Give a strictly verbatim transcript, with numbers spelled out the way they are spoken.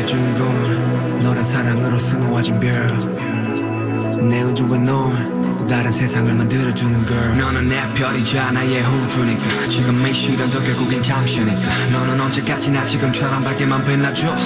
해주는 건 너란 사랑으로 수놓아진 별내 우주에 넌 또 다른 세상을 만들어주는 걸 너는 내 별이자 나의 호주니까 지금 이 시련도 결국엔 잠시니까 너는 언제까지나 지금처럼 밝게만 빛나줘